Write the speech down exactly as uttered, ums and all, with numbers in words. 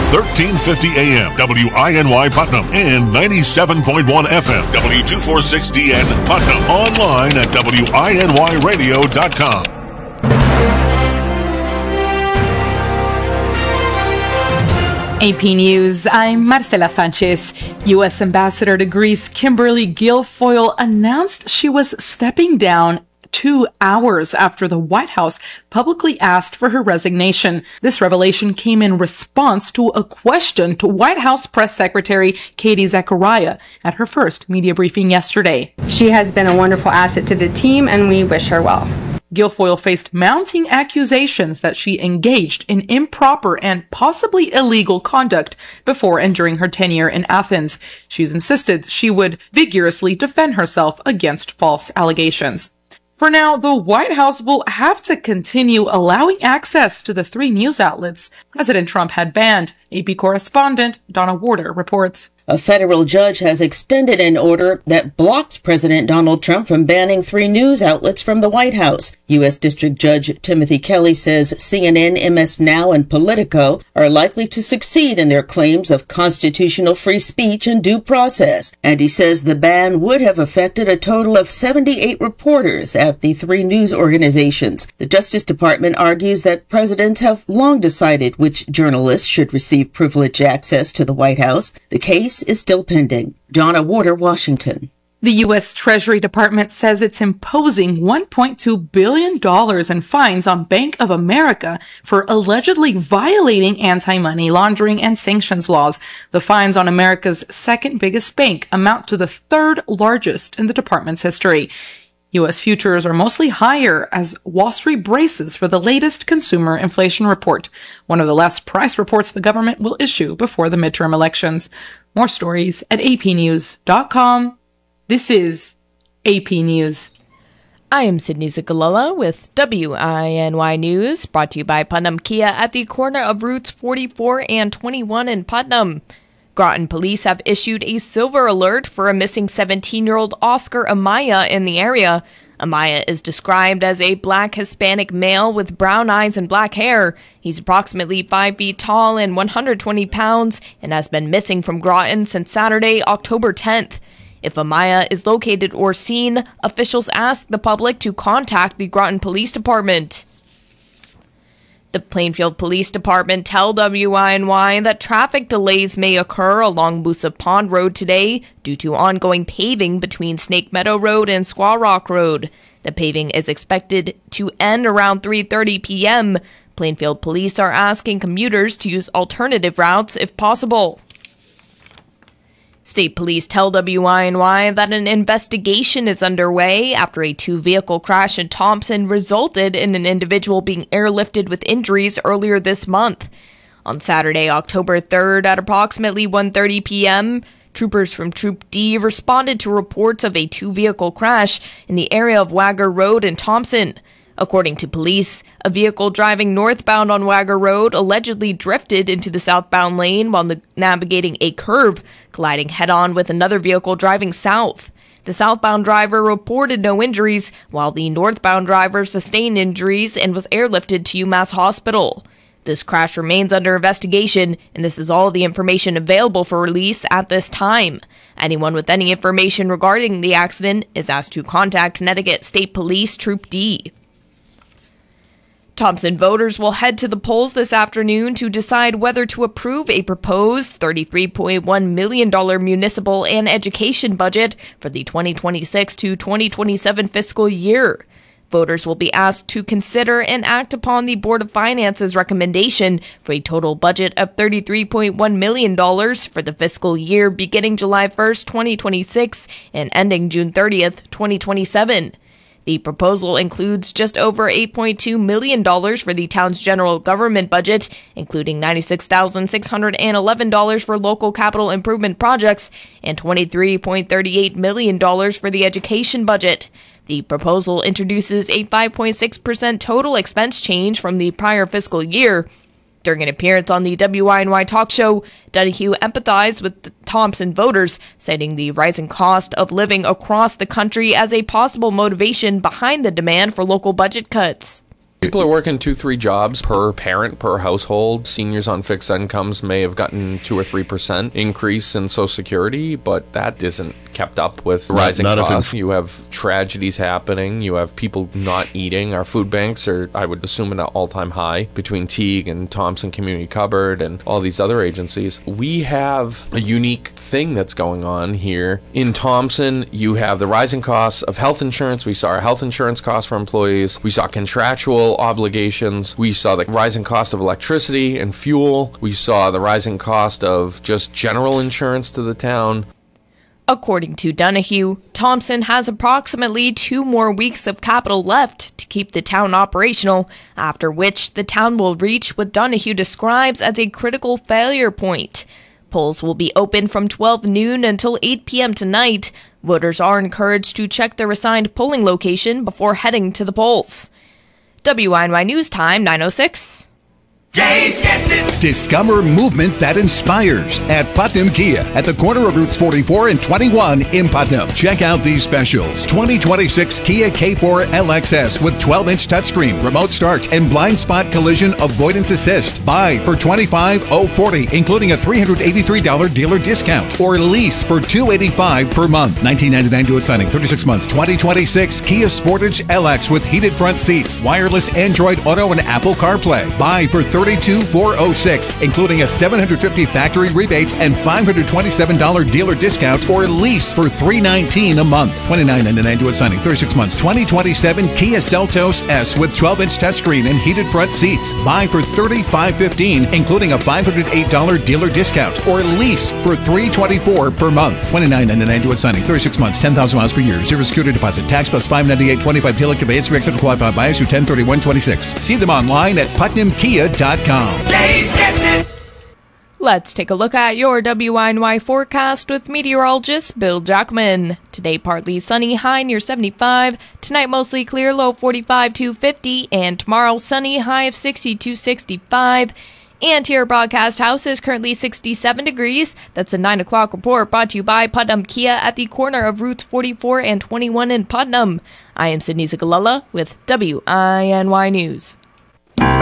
thirteen fifty A M, W I N Y Putnam, and ninety-seven point one F M, W two forty-six D N Putnam. Online at W I N Y radio dot com. A P News, I'm Marcela Sanchez. U S Ambassador to Greece Kimberly Guilfoyle announced she was stepping down two hours after the White House publicly asked for her resignation. This revelation came in response to a question to White House Press Secretary Katie Zachariah at her first media briefing yesterday. She has been a wonderful asset to the team, and we wish her well. Guilfoyle faced mounting accusations that she engaged in improper and possibly illegal conduct before and during her tenure in Athens. She's insisted she would vigorously defend herself against false allegations. For now, the White House will have to continue allowing access to the three news outlets President Trump had banned. A P correspondent Donna Warder reports. A federal judge has extended an order that blocks President Donald Trump from banning three news outlets from the White House. U S District Judge Timothy Kelly says C N N, M S Now, and Politico are likely to succeed in their claims of constitutional free speech and due process. And he says the ban would have affected a total of seventy-eight reporters at the three news organizations. The Justice Department argues that presidents have long decided which journalists should receive privileged access to the White House. The case is still pending. Donna Warder, Washington. The U S Treasury Department says it's imposing one point two billion dollars in fines on Bank of America for allegedly violating anti-money laundering and sanctions laws. The fines on America's second biggest bank amount to the third largest in the department's history. U S futures are mostly higher as Wall Street braces for the latest consumer inflation report, one of the last price reports the government will issue before the midterm elections. More stories at A P news dot com. This is A P News. I am Sydney Zigalala with W I N Y News, brought to you by Putnam Kia at the corner of routes forty-four and twenty-one in Putnam. Groton police have issued a silver alert for a missing seventeen-year-old Oscar Amaya in the area. Amaya is described as a black Hispanic male with brown eyes and black hair. He's approximately five feet tall and one hundred twenty pounds and has been missing from Groton since Saturday, October tenth. If Amaya is located or seen, officials ask the public to contact the Groton Police Department. The Plainfield Police Department tell W I N Y that traffic delays may occur along Moosup Pond Road today due to ongoing paving between Snake Meadow Road and Squaw Rock Road. The paving is expected to end around three thirty p.m. Plainfield Police are asking commuters to use alternative routes if possible. State police tell W I N Y that an investigation is underway after a two-vehicle crash in Thompson resulted in an individual being airlifted with injuries earlier this month. On Saturday, October third, at approximately one thirty p.m., troopers from Troop D responded to reports of a two-vehicle crash in the area of Wagger Road in Thompson. According to police, a vehicle driving northbound on Wagger Road allegedly drifted into the southbound lane while navigating a curve, colliding head-on with another vehicle driving south. The southbound driver reported no injuries, while the northbound driver sustained injuries and was airlifted to UMass Hospital. This crash remains under investigation, and this is all the information available for release at this time. Anyone with any information regarding the accident is asked to contact Connecticut State Police Troop D. Thompson voters will head to the polls this afternoon to decide whether to approve a proposed thirty-three point one million dollars municipal and education budget for the twenty twenty-six to twenty twenty-seven fiscal year. Voters will be asked to consider and act upon the Board of Finance's recommendation for a total budget of thirty-three point one million dollars for the fiscal year beginning July first, twenty twenty-six and ending June thirtieth, twenty twenty-seven. The proposal includes just over eight point two million dollars for the town's general government budget, including ninety-six thousand six hundred eleven dollars for local capital improvement projects and twenty-three point three eight million dollars for the education budget. The proposal introduces a five point six percent total expense change from the prior fiscal year. During an appearance on the W I N Y talk show, Donahue empathized with the Thompson voters, citing the rising cost of living across the country as a possible motivation behind the demand for local budget cuts. People are working two, three jobs per parent, per household. Seniors on fixed incomes may have gotten two or three percent increase in Social Security, but that isn't kept up with rising not, not costs. You have tragedies happening. You have people not eating. Our food banks are, I would assume, at an all-time high between Teague and Thompson Community Cupboard and all these other agencies. We have a unique thing that's going on here. In Thompson, you have the rising costs of health insurance. We saw our health insurance costs for employees. We saw contractual obligations. We saw the rising cost of electricity and fuel. We saw the rising cost of just general insurance to the town. According to Donahue, Thompson has approximately two more weeks of capital left to keep the town operational, after which the town will reach what Donahue describes as a critical failure point. Polls will be open from twelve noon until eight p.m. tonight. Voters are encouraged to check their assigned polling location before heading to the polls. W I N Y News Time, nine oh six. Gates gets it. Discover movement that inspires at Putnam Kia at the corner of Routes forty-four and twenty-one in Putnam. Check out these specials. twenty twenty-six Kia K four L X S with twelve inch touchscreen, remote start, and blind spot collision avoidance assist. Buy for twenty-five thousand forty dollars, including a three hundred eighty-three dollars dealer discount, or lease for two hundred eighty-five dollars per month. nineteen ninety-nine due at signing, thirty-six months. twenty twenty-six Kia Sportage L X with heated front seats, wireless Android Auto and Apple CarPlay. Buy for thirty-two thousand four hundred six dollars, including a seven hundred fifty dollars factory rebate and five hundred twenty-seven dollars dealer discount, or lease for three hundred nineteen dollars a month. twenty-nine ninety-nine due at signing, thirty-six months. twenty twenty-seven Kia Seltos S with twelve inch touchscreen and heated front seats. Buy for thirty-five fifteen, including a five hundred eight dollars dealer discount, or lease for three hundred twenty-four dollars per month. twenty-nine ninety-nine due at signing, thirty-six months, ten thousand miles per year, zero security deposit, tax plus five ninety-eight twenty-five dealer conveyance, accepted qualified buyers through ten thirty-one twenty-six. See them online at putnam kia dot com. Let's take a look at your W I N Y forecast with meteorologist Bill Jackman. Today, partly sunny, high near seventy-five. Tonight, mostly clear, low forty-five to fifty. And tomorrow, sunny, high of sixty to sixty-five. And here, Broadcast House is currently sixty-seven degrees. That's a nine o'clock report brought to you by Putnam Kia at the corner of Routes forty-four and twenty-one in Putnam. I am Sydney Zagalala with W I N Y News.